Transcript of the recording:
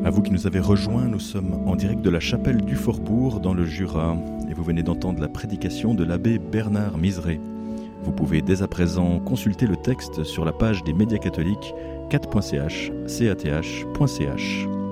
À vous qui nous avez rejoints, nous sommes en direct de la chapelle du Fortbourg dans le Jura et vous venez d'entendre la prédication de l'abbé Bernard Miseré. Vous pouvez dès à présent consulter le texte sur la page des médias catholiques cat.ch, cath.ch.